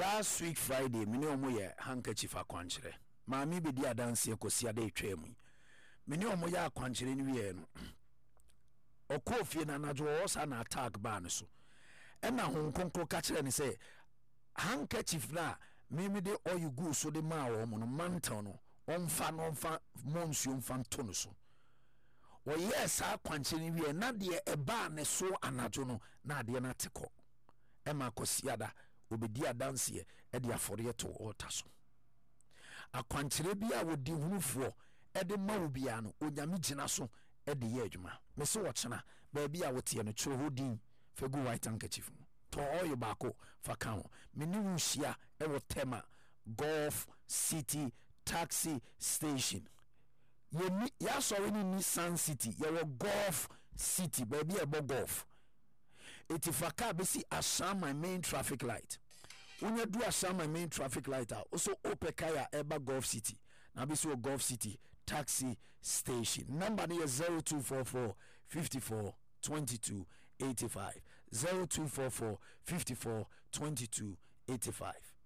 last week Friday mini omo ye handkerchief akwankyere maami be di adanse ekosi ade etwa mu mini omo ye akwankyere ni wie no okofie na najo osa na attack ban so ena honkonko ka kire ni say handkerchief na mimi de oil go so de ma wo mo no mantel no omfa monsu omfa to no so o yes akwankyere ni wie na de eba ne so anajo no na de na teko ema kosiada obedi adanse e de afore to altar so akwankyere bia wodi hunufo e de ma obia no onyame gina so e de ye adwuma me se wo kyena ba bia wote no kyo hodin fegu white handkerchief to oil bako fa kan meni wuhia e wo tema Golf City taxi station ye ya sorry ni Nissan City ye wo Golf City ba bia e bo golf etifaka besi asam my main traffic light unya do asam my main traffic light also opekaya eba Golf City na besi wo Golf City taxi station number is 0244 54 22 85 0244 54 22 85.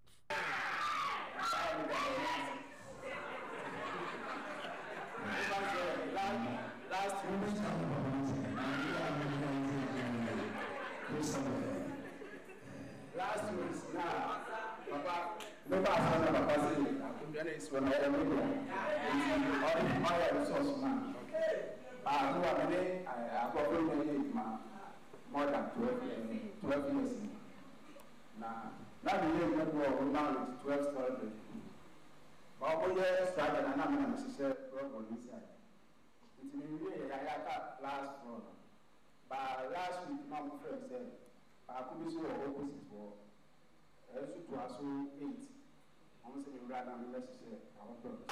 Last week, now, Papa, no matter Papa say, I'm going to when I am all my resource man. No, I got more than 12 years. Now the year we go now 12 story. But we just started and I'm necessary problem inside. It's really I got last fraud. But last week my friend said I could be so opposite for also to us 8. I'm saying rather than necessary I want to.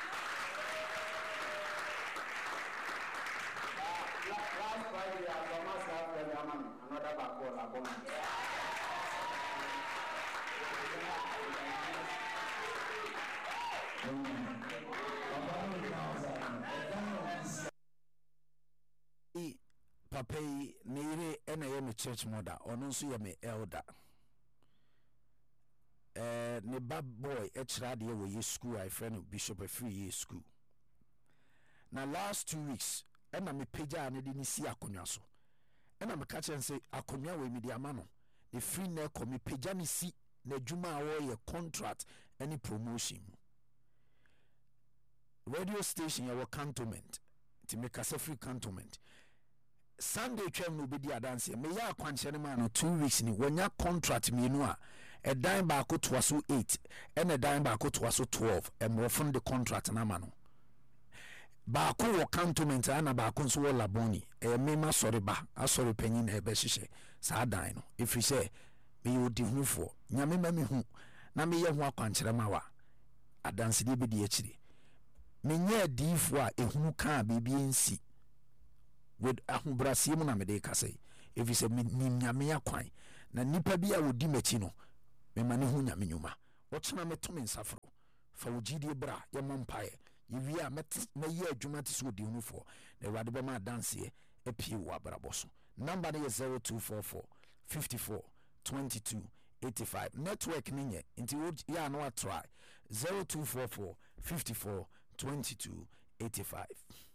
Last Friday I saw myself another back Papa nere ena ye me church mother ono nso ye me elder ne bad boy ekira de wo ye school I friend Bishop Free ye school na last 2 weeks ena me pagya ne de ni si akonwa so ena me ka chen say akonwa we me de amano the free na ko me pagya ni si na dwuma a wo ye contract any promotion radio station ya cantonment ti me kasa free cantonment Sunday twem no bedi adanse me ya akwanche ne ma no 2 weeks ni wonya contract mienu a edan ba ko to aso 8 ene dan ba ko to aso 12 emrofon the contract na ma no ba ko wo cantonment ana ba ko so wo laboni me ma sori ba asori panyin na ebe hihye sa dan no ifri se me yodi hunfo nyame ma me hu na me ye ho akwanche ma wa adanse de bedi akire me nya difo a ehunu kan bibie nsi with ahobrasiye mu na mede kasai if you say ni nyame akwan na nipa bia wodi machi no me mane hu nyame nyuma wochena metome nsafro fa wogidie bra ye mompae ye wi a na ye adwuma te so odi hunufo na wade be ma dance e pie wo abraboso number is 0244 54 22 85 network ninye nti ya no try 0244 54 22 85